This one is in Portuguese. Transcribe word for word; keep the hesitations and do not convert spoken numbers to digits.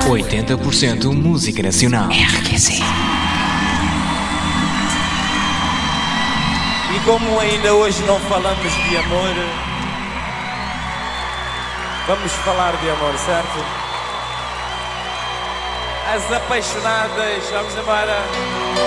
oitenta por cento música nacional. R Q C. E como ainda hoje não falamos de amor, vamos falar de amor, certo? As apaixonadas, vamos embora.